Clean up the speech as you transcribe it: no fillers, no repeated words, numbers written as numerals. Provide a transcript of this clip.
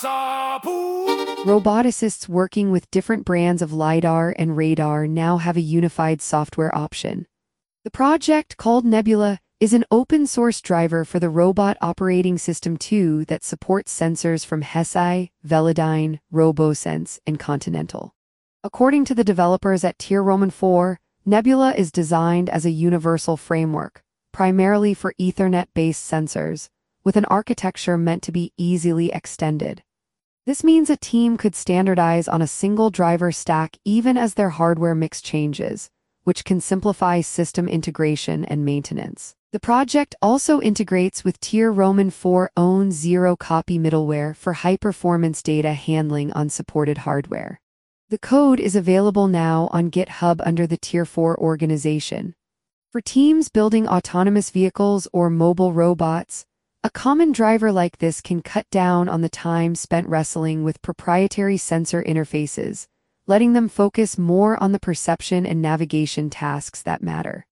Roboticists working with different brands of LiDAR and radar now have a unified software option. The project, called Nebula, is an open-source driver for the Robot Operating System 2 that supports sensors from Hesai, Velodyne, RoboSense, and Continental. According to the developers at Tier Roman 4, Nebula is designed as a universal framework, primarily for Ethernet-based sensors, with an architecture meant to be easily extended. This means a team could standardize on a single driver stack even as their hardware mix changes, which can simplify system integration and maintenance. The project also integrates with Tier Roman 4's own zero-copy middleware for high-performance data handling on supported hardware. The code is available now on GitHub under the Tier 4 organization. For teams building autonomous vehicles or mobile robots, a common driver like this can cut down on the time spent wrestling with proprietary sensor interfaces, letting them focus more on the perception and navigation tasks that matter.